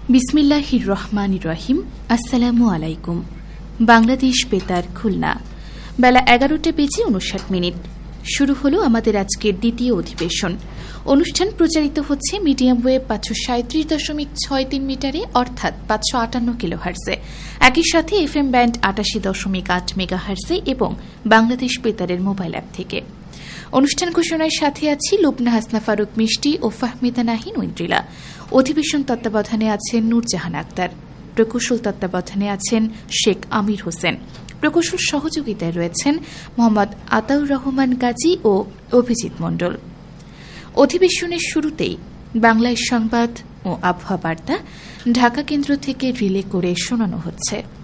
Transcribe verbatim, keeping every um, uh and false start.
বিসমিল্লাহির রহমানির রহিম। আসসালামু আলাইকুম। বাংলাদেশ বেতার খুলনা, বেলা এগারোটা বেজে উনষাট মিনিট। শুরু হলো আমাদের আজকের দ্বিতীয় অধিবেশন। অনুষ্ঠান প্রচারিত হচ্ছে মিডিয়াম ওয়েভ পাঁচশো সাঁত্রিশ দশমিক ছয় তিন মিটারে, অর্থাৎ পাঁচশো আটান্ন কিলো হার্সে। একই সাথে এফ এম ব্যান্ড আটাশি দশমিক আট মেগা হার্সে এবং বাংলাদেশ বেতারের মোবাইল অ্যাপ থেকে। অনুষ্ঠান ঘোষণার সাথে আছি লুবনা হাসনা ফারুক মিষ্টি ও ফাহমিদা নাহিন ঐন্দ্রিলা। অধিবেশন তত্ত্বাবধানে আছেন নূরজাহান আক্তার। প্রকৌশল তত্ত্বাবধানে আছেন শেখ আমির হোসেন। প্রকৌশল সহযোগিতায় রয়েছেন মোহাম্মদ আতাউর রহমান গাজী ও অভিজিৎ মণ্ডল। অধিবেশনের শুরুতেই বাংলায় সংবাদ ও আবহাওয়া বার্তা ঢাকা কেন্দ্র থেকে রিলে করে শোনানো হচ্ছে।